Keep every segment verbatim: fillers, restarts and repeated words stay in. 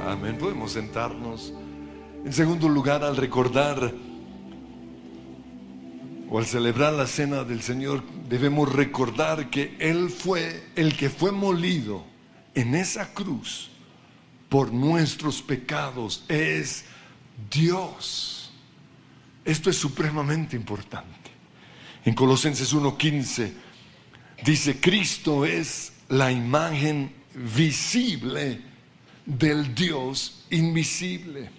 Amén. Podemos sentarnos. En segundo lugar, al recordar o al celebrar la cena del Señor, debemos recordar que Él fue el que fue molido en esa cruz por nuestros pecados. Es Dios. Esto es supremamente importante. En Colosenses uno quince dice: Cristo es la imagen visible del Dios invisible.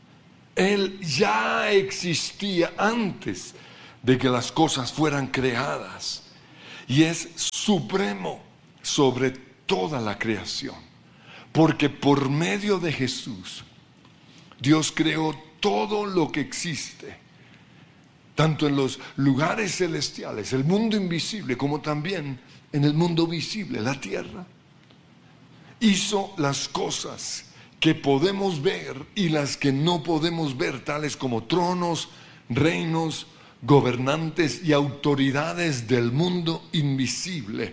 Él ya existía antes de que las cosas fueran creadas y es supremo sobre toda la creación, porque por medio de Jesús Dios creó todo lo que existe, tanto en los lugares celestiales, el mundo invisible, como también en el mundo visible, la tierra. Hizo las cosas que podemos ver y las que no podemos ver, tales como tronos, reinos, gobernantes y autoridades del mundo invisible.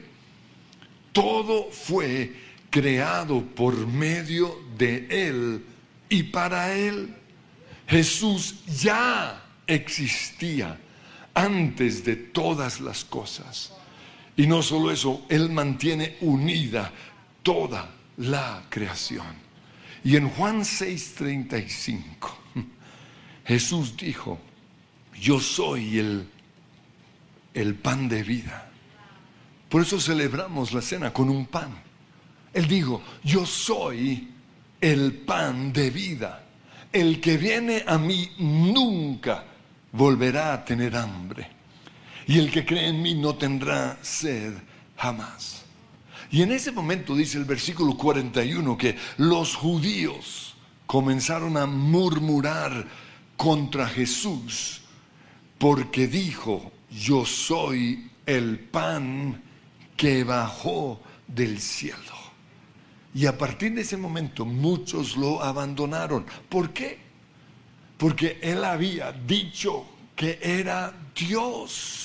Todo fue creado por medio de Él y para Él. Jesús ya existía antes de todas las cosas. Y no solo eso, Él mantiene unida toda la creación. Y en Juan seis treinta y cinco, Jesús dijo: yo soy el, el pan de vida. Por eso celebramos la cena con un pan. Él dijo: yo soy el pan de vida. El que viene a mí nunca volverá a tener hambre, y el que cree en mí no tendrá sed jamás. Y en ese momento dice el versículo cuarenta y uno que los judíos comenzaron a murmurar contra Jesús porque dijo: yo soy el pan que bajó del cielo. Y a partir de ese momento muchos lo abandonaron. ¿Por qué? Porque él había dicho que era Dios.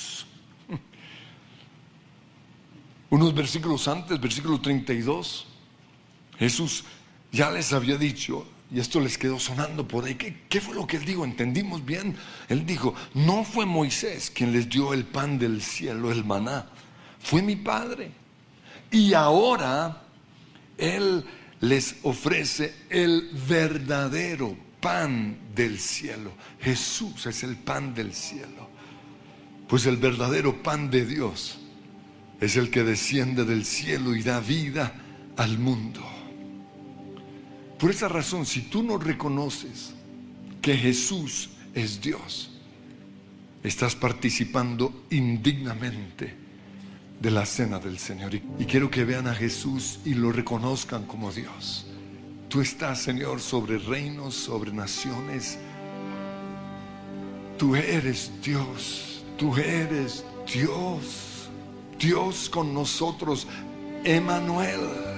Unos versículos antes, versículo treinta y dos, Jesús ya les había dicho, y esto les quedó sonando por ahí. ¿Qué, qué fue lo que él dijo? ¿Entendimos bien? Él dijo: no fue Moisés quien les dio el pan del cielo, el maná, fue mi Padre. Y ahora Él les ofrece el verdadero pan del cielo. Jesús es el pan del cielo. Pues el verdadero pan de Dios es el que desciende del cielo y da vida al mundo. Por esa razón, si tú no reconoces que Jesús es Dios, estás participando indignamente de la cena del Señor. Y quiero que vean a Jesús y lo reconozcan como Dios. Tú estás, Señor, sobre reinos, sobre naciones. Tú eres Dios. Tú eres Dios. Dios con nosotros, Emmanuel.